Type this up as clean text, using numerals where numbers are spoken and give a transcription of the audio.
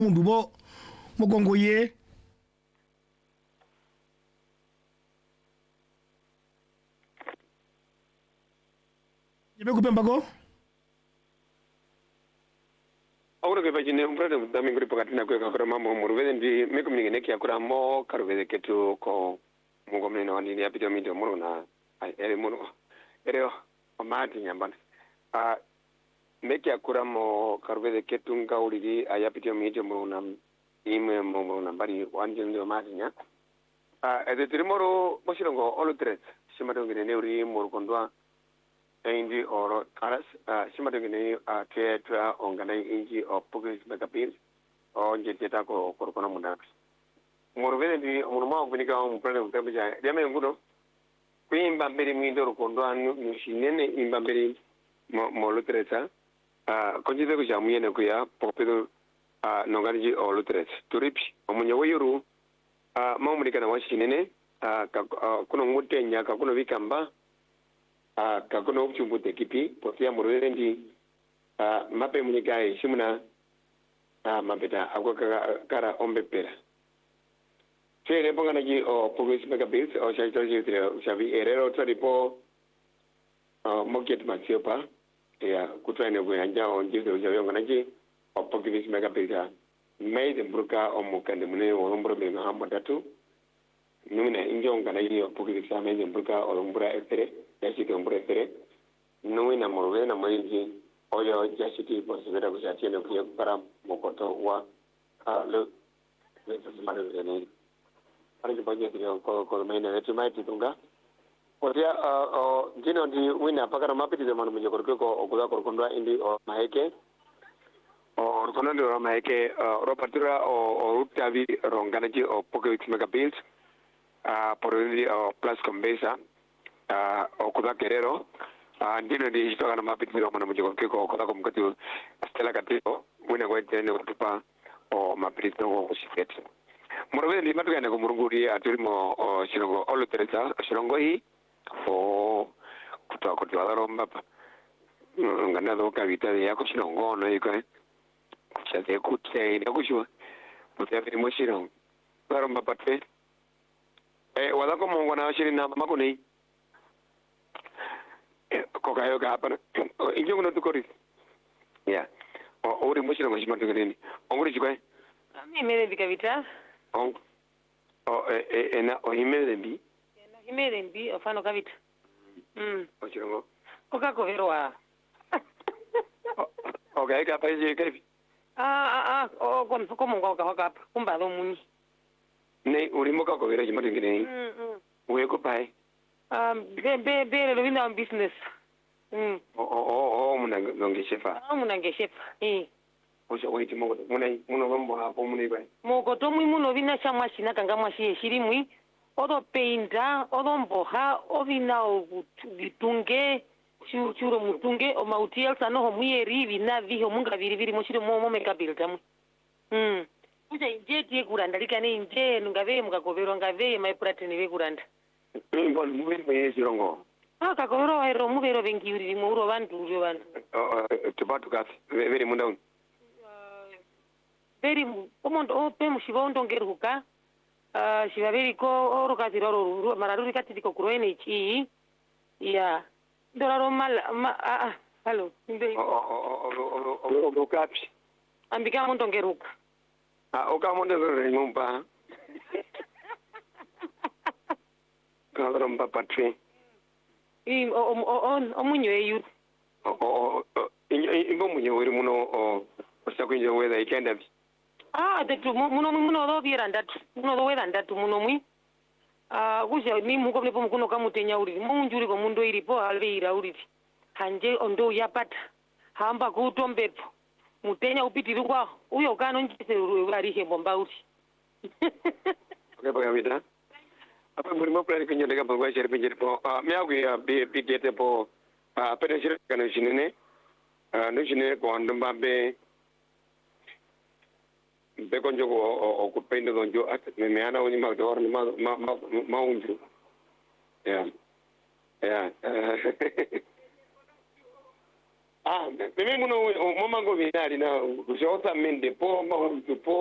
mundu mo kongo ye jebe kupemba ko awuro ke bajine umbrade dami ngri pakati na ko ka mambo murwede ndi mekum ni neki akura mo karwede ketu ko mungo mne wani ni apito mindo muro na ere muro ere o mati nyambana meki akura mo karwede ketu ngauridi ayapito mindo muro na ime muro na bari wanje ndo mati nya ede tirimoro boshirongo olotres simato ngene neuri muro kondwa Inji or Karas, Simatagini, Theatre, Onganai Inji or Pugis Megapils, or Jetako or Corpona Munax. Morvedi, Murma, Vinica, President Tabaja, Yamangudo, Queen Bamberi Mindo, Kondoan, Nushinene, in Bamberi, Molutresa, Conjito Jamia Kuya, Popular Nogaji or Lutres, Turips, Omunyawayu, Mamunikan Washinene, Kunamute, Yakakuno Vikamba. Kakono uchumbude kipi potia murendi mape munikai simuna mapeta akwa kara ombe pera sere ponga naji o pugis megabits o shaito jitre shavi erero tsaripo moket matsiopa ya kutwaine buyanja on jitre shavi nganaji o pugis megabits made bruka o mukande mune o lombro be ngamba datu numina injonga naji o pugis made bruka o lombra etere Yashiti Umbrete, Nuina Morena Moiji, Oyo Yashiti, Posivera Gusatian of Para Mokoto, Wa, look, this is Mother Zeni. How did you budget your Colomena to my Titunga? Was there, Gino, the winner, Pakaramapi, the Monomoko, or Gulako Kundra Indi or Maheke, or Konando or Maheke, Ropatura or Rutavi, Ronganaji or Pokovix Megapils, Porelli or Plus Combesa. Okuda Guerrero, Dino di History Mapit Milomano Mujoko, Okoda Comcatu, Stella Catino, when I went to Tupa or Mapito or Sifet. Moreover, the Matagana Muruguri, Aturimo or Shinogo, all Teresa, Shirongoi, for Kutakotuala Map, Ganado Cavita, the Yakushino, no, you can. They could say, Yakushu, but they have been Moshino. Paramba Pate. Walakomo, when I was in Namakuni. Kokayo hapana injongo no tukori ya ori mushira ngashima tukeni onguri chikwe mimere bikabita ena ohimere mbi ofano kabita ochirongo kokako veroa okay ka paje kebi komo ngaka kumbalo muni ne uri moka ko vera chima tukeni uye ko pai be lo wina business munangeshefa osho wait mo muno bombo hapo muni bai moko to mwi muno vina chamwa shina kanga mwashi shiri mwi odo peinda odo mboha ovina vitunge churo mutunge o mautiel sano ho mwieri vina viho munga viri moshiro mo mekabilta mwi uja inje tie kuranda likane inje ngave mukagobero ngave mai pratini ve kuranda Mbona muviri mwe chirongo kakoro ero muvero vengiuri muro vantu uri tubatu kasi veri munda veri omondo ope mushiva undongeruka shiva veri ko orukazi roro mararuri katitiko kuroene ichi ya ndoraro halo orukapi ambika mundongeruka okamonderuka ngumpa Kaloromba patri. Omunyo eyu. Imbo munyo wiri muno osakunjo weda ikenda bi. Detu muno do bira ndatu. Muno do weda ndatu muno mwi. Kusha ni muko mlepo mukuno kamutenya uri. Munjuri ko mundo iripo alveira uri. Hanje ondo yapata. Hamba kutombepo. Mutenya upitiri kwa uyo kano njise uri hembo mbauti. Okay, bagamita. Apa burimo plan kunyo daga bagwa share pinjir po me agu ya bi gete po pension kana shinene no shine ko andamba be konjo ko ko pende donjo at me ana woni ma dor ma unju ya mimi muno momango binali na kushota mende po